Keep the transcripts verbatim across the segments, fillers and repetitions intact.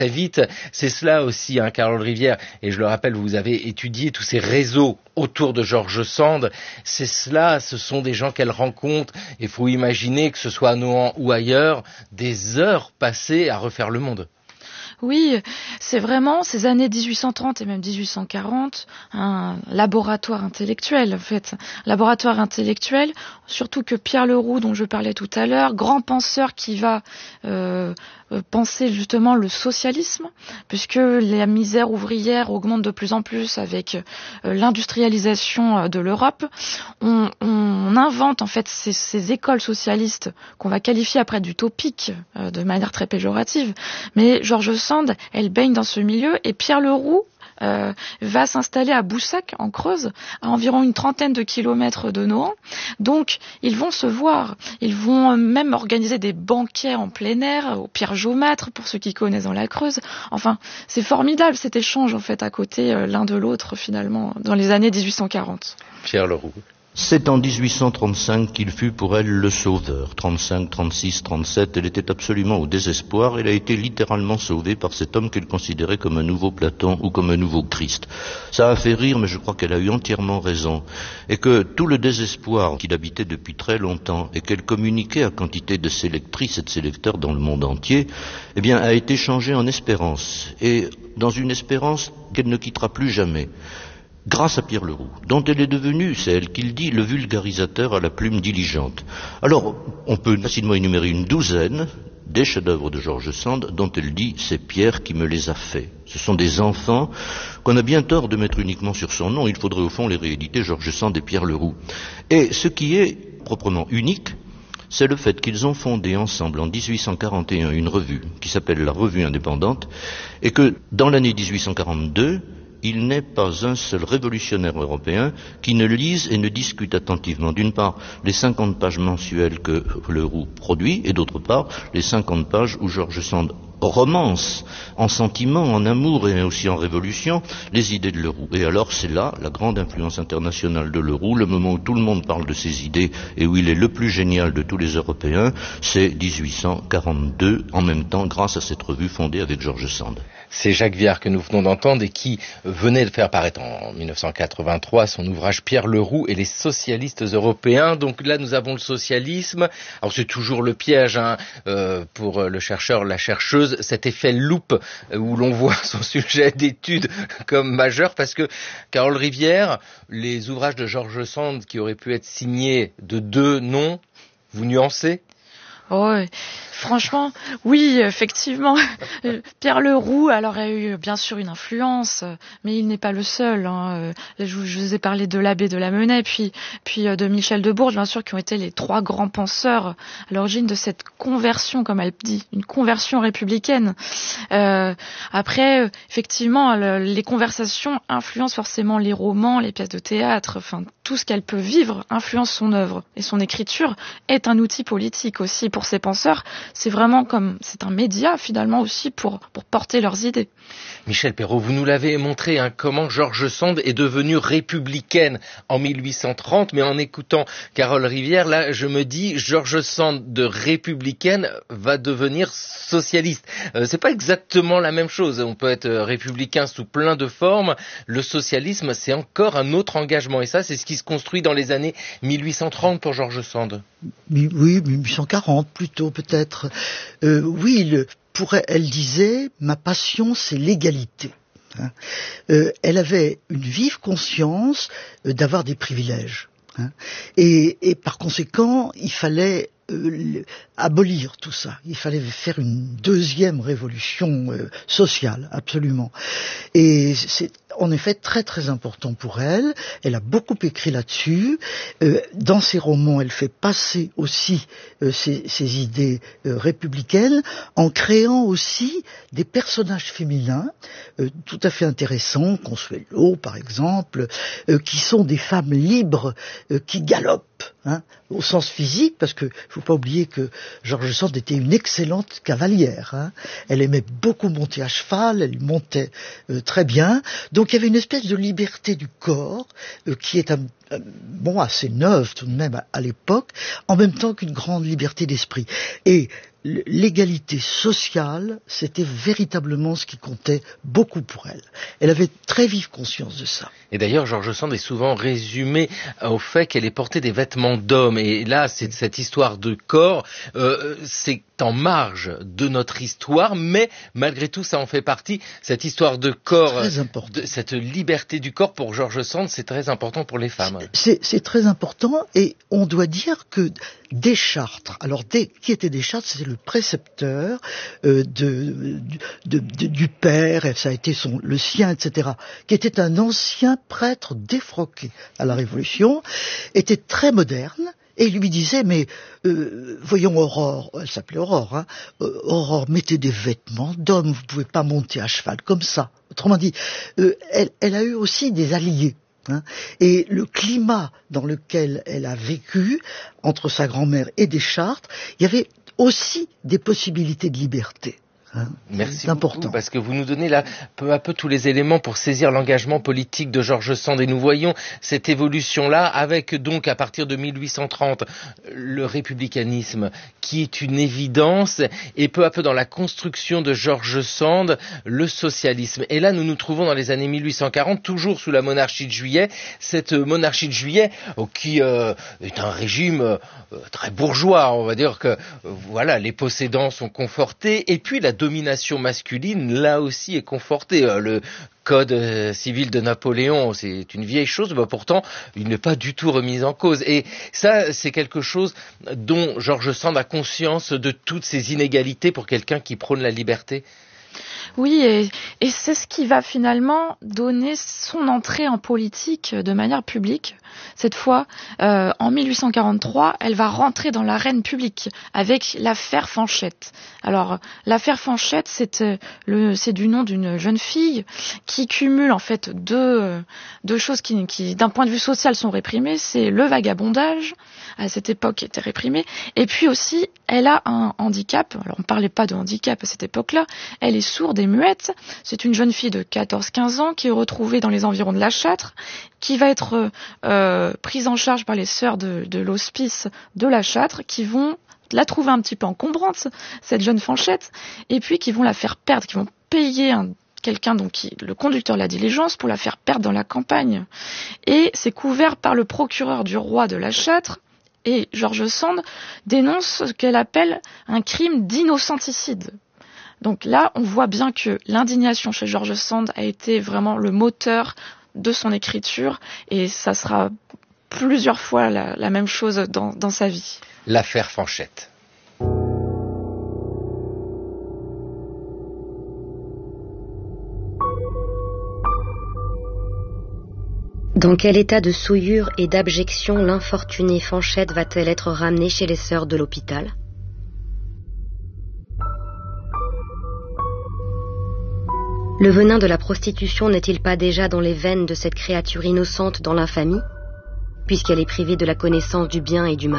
très vite. C'est cela aussi, hein, Carole Rivière, et je le rappelle, vous avez étudié tous ces réseaux autour de George Sand. C'est cela, ce sont des gens qu'elle rencontre. Il faut imaginer que ce soit à Nohant ou ailleurs, des heures passées à refaire le monde. Oui, c'est vraiment ces années dix-huit cent trente et même dix-huit cent quarante, un laboratoire intellectuel en fait. Laboratoire intellectuel, surtout que Pierre Leroux, dont je parlais tout à l'heure, grand penseur qui va euh, penser justement le socialisme, puisque la misère ouvrière augmente de plus en plus avec euh, l'industrialisation de l'Europe. On, on invente en fait ces, ces écoles socialistes qu'on va qualifier après d'utopiques euh, de manière très péjorative, mais George Sand, elle baigne dans ce milieu et Pierre Leroux euh, va s'installer à Boussac en Creuse, à environ une trentaine de kilomètres de Nohant. Donc ils vont se voir, ils vont même organiser des banquets en plein air au Pierre Jaumâtre pour ceux qui connaissent dans la Creuse. Enfin, c'est formidable cet échange en fait à côté euh, l'un de l'autre finalement dans les années dix-huit cent quarante. Pierre Leroux. C'est en dix-huit cent trente-cinq qu'il fut pour elle le sauveur. trente-cinq, trente-six, trente-sept, elle était absolument au désespoir. Elle a été littéralement sauvée par cet homme qu'elle considérait comme un nouveau Platon ou comme un nouveau Christ. Ça a fait rire, mais je crois qu'elle a eu entièrement raison. Et que tout le désespoir qu'il habitait depuis très longtemps et qu'elle communiquait à quantité de ses lectrices et de ses lecteurs dans le monde entier, eh bien, a été changé en espérance. Et dans une espérance qu'elle ne quittera plus jamais. Grâce à Pierre Leroux, dont elle est devenue, c'est elle qui le dit, le vulgarisateur à la plume diligente. Alors, on peut facilement énumérer une douzaine des chefs-d'œuvre de George Sand dont elle dit « c'est Pierre qui me les a faits ». Ce sont des enfants qu'on a bien tort de mettre uniquement sur son nom. Il faudrait au fond les rééditer, George Sand et Pierre Leroux. Et ce qui est proprement unique, c'est le fait qu'ils ont fondé ensemble en dix-huit cent quarante et un une revue qui s'appelle la Revue Indépendante et que dans l'année dix-huit cent quarante-deux, il n'est pas un seul révolutionnaire européen qui ne lise et ne discute attentivement, d'une part, les cinquante pages mensuelles que Leroux produit, et d'autre part, les cinquante pages où George Sand romance, en sentiment, en amour et aussi en révolution, les idées de Leroux. Et alors c'est là la grande influence internationale de Leroux, le moment où tout le monde parle de ses idées et où il est le plus génial de tous les Européens, c'est dix-huit cent quarante-deux, en même temps grâce à cette revue fondée avec George Sand. C'est Jacques Viard que nous venons d'entendre et qui venait de faire paraître en mille neuf cent quatre-vingt-trois son ouvrage Pierre Leroux et les socialistes européens. Donc là nous avons le socialisme, alors c'est toujours le piège hein, euh, pour le chercheur, la chercheuse, cet effet loupe où l'on voit son sujet d'étude comme majeur, parce que Carole Rivière, les ouvrages de George Sand qui auraient pu être signés de deux noms, vous nuancez? Oh, franchement, oui, effectivement. Pierre Leroux, alors, a eu bien sûr une influence, mais il n'est pas le seul. Hein. Je, je vous ai parlé de l'abbé de Lamennais, puis, puis de Michel de Bourges, bien sûr, qui ont été les trois grands penseurs à l'origine de cette conversion, comme elle dit, une conversion républicaine. Euh, après, effectivement, le, les conversations influencent forcément les romans, les pièces de théâtre, enfin, tout ce qu'elle peut vivre influence son œuvre. Et son écriture est un outil politique aussi pour ces penseurs. C'est vraiment comme, c'est un média finalement aussi pour, pour porter leurs idées. Michel Perrault, vous nous l'avez montré, hein, comment George Sand est devenue républicaine en mille huit cent trente, mais en écoutant Carole Rivière, là, je me dis, George Sand de républicaine va devenir socialiste. Euh, c'est pas exactement la même chose. On peut être républicain sous plein de formes. Le socialisme, c'est encore un autre engagement. Et ça, c'est ce qui se construit dans les années mille huit cent trente pour George Sand. Oui, mille huit cent quarante plutôt, peut-être. Euh, oui, le, pour elle, elle disait, ma passion, c'est l'égalité. Hein. Euh, elle avait une vive conscience euh, d'avoir des privilèges. Hein. Et, et par conséquent, il fallait euh, abolir tout ça. Il fallait faire une deuxième révolution euh, sociale, absolument. Et c'est en effet très très important pour elle. Elle a beaucoup écrit là-dessus. Euh, dans ses romans, elle fait passer aussi euh, ses, ses idées euh, républicaines en créant aussi des personnages féminins euh, tout à fait intéressants, Consuelo par exemple, euh, qui sont des femmes libres euh, qui galopent. Hein, au sens physique, parce que faut pas oublier que George Sand était une excellente cavalière. Hein. Elle aimait beaucoup monter à cheval, elle montait euh, très bien. Donc il y avait une espèce de liberté du corps euh, qui est un, euh, bon assez neuve tout de même à, à l'époque, en même temps qu'une grande liberté d'esprit. Et l'égalité sociale, c'était véritablement ce qui comptait beaucoup pour elle. Elle avait très vive conscience de ça. Et d'ailleurs, George Sand est souvent résumé au fait qu'elle ait porté des vêtements d'homme. Et là, c'est cette histoire de corps, euh, c'est en marge de notre histoire, mais malgré tout, ça en fait partie. Cette histoire de corps, très important. De, cette liberté du corps pour George Sand, c'est très important pour les femmes. C'est, c'est très important, et on doit dire que Deschartres, alors des, qui était Deschartres, c'est le précepteur euh, de, de, de, du père, et ça a été son, le sien, et cetera, qui était un ancien prêtre défroqué à la Révolution, était très moderne, et lui disait, mais euh, voyons Aurore, elle s'appelait Aurore, hein, euh, Aurore, mettez des vêtements d'homme, vous pouvez pas monter à cheval comme ça. Autrement dit, euh, elle, elle a eu aussi des alliés. Hein, et le climat dans lequel elle a vécu, entre sa grand-mère et Deschartres, il y avait aussi des possibilités de liberté. Hein, Merci beaucoup, important. Parce que vous nous donnez là peu à peu tous les éléments pour saisir l'engagement politique de George Sand, et nous voyons cette évolution-là avec donc à partir de mille huit cent trente le républicanisme qui est une évidence, et peu à peu dans la construction de George Sand le socialisme. Et là nous nous trouvons dans les années mille huit cent quarante, toujours sous la monarchie de Juillet, cette monarchie de Juillet oh, qui euh, est un régime euh, très bourgeois, on va dire que euh, voilà, les possédants sont confortés, et puis la domination masculine, là aussi, est confortée. Le code civil de Napoléon, c'est une vieille chose, mais pourtant, il n'est pas du tout remis en cause. Et ça, c'est quelque chose dont George Sand a conscience de toutes ces inégalités pour quelqu'un qui prône la liberté. Oui, et, et c'est ce qui va finalement donner son entrée en politique de manière publique. Cette fois, euh, en mille huit cent quarante-trois, elle va rentrer dans l'arène publique avec l'affaire Fanchette. Alors, l'affaire Fanchette, c'est, euh, le, c'est du nom d'une jeune fille qui cumule en fait deux, deux choses qui, qui, d'un point de vue social, sont réprimées. C'est le vagabondage, à cette époque, qui était réprimé, et puis aussi, elle a un handicap. Alors, on ne parlait pas de handicap à cette époque-là. Elle est sourde et muette. C'est une jeune fille de quatorze quinze ans qui est retrouvée dans les environs de La Châtre, qui va être euh, prise en charge par les sœurs de, de l'hospice de La Châtre, qui vont la trouver un petit peu encombrante, cette jeune Fanchette, et puis qui vont la faire perdre, qui vont payer un, quelqu'un, donc qui, le conducteur de la diligence, pour la faire perdre dans la campagne. Et c'est couvert par le procureur du roi de La Châtre, et George Sand dénonce ce qu'elle appelle un crime d'innocenticide. Donc là, on voit bien que l'indignation chez George Sand a été vraiment le moteur de son écriture, et ça sera plusieurs fois la, la même chose dans, dans sa vie. L'affaire Fanchette. Dans quel état de souillure et d'abjection l'infortunée Fanchette va-t-elle être ramenée chez les sœurs de l'hôpital ? Le venin de la prostitution n'est-il pas déjà dans les veines de cette créature innocente dans l'infamie, puisqu'elle est privée de la connaissance du bien et du mal ?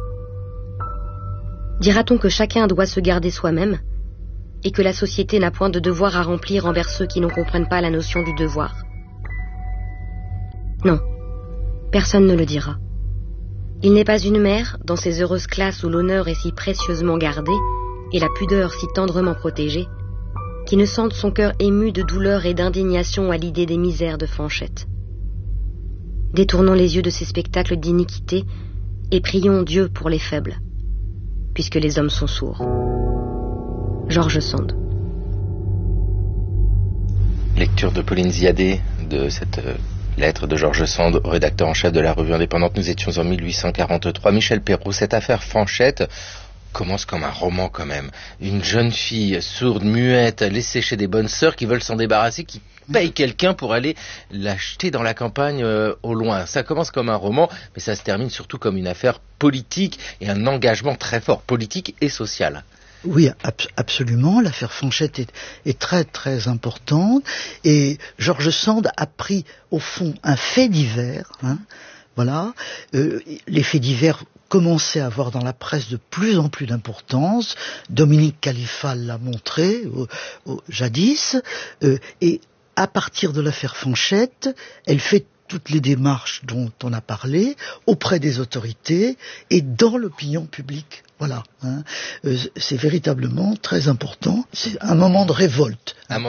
Dira-t-on que chacun doit se garder soi-même, et que la société n'a point de devoir à remplir envers ceux qui ne comprennent pas la notion du devoir ? Non, personne ne le dira. Il n'est pas une mère, dans ces heureuses classes où l'honneur est si précieusement gardé, et la pudeur si tendrement protégée, qui ne sente son cœur ému de douleur et d'indignation à l'idée des misères de Fanchette. Détournons les yeux de ces spectacles d'iniquité et prions Dieu pour les faibles, puisque les hommes sont sourds. George Sand. Lecture de Pauline Ziadé de cette euh, lettre de George Sand, rédacteur en chef de la revue indépendante. Nous étions en mille huit cent quarante-trois. Michel Perrault, cette affaire Fanchette commence comme un roman quand même. Une jeune fille sourde, muette, laissée chez des bonnes sœurs qui veulent s'en débarrasser, qui paye quelqu'un pour aller l'acheter dans la campagne euh, au loin. Ça commence comme un roman, mais ça se termine surtout comme une affaire politique et un engagement très fort, politique et social. Oui, ab- absolument. L'affaire Fanchette est, est très très importante, et George Sand a pris au fond un fait divers. Hein, voilà, euh, les faits divers commençait à avoir dans la presse de plus en plus d'importance. Dominique Califal l'a montré euh, euh, jadis, euh, et à partir de l'affaire Fanchette, elle fait toutes les démarches dont on a parlé, auprès des autorités et dans l'opinion publique. Voilà, hein. euh, c'est véritablement très important. C'est un moment de révolte. Un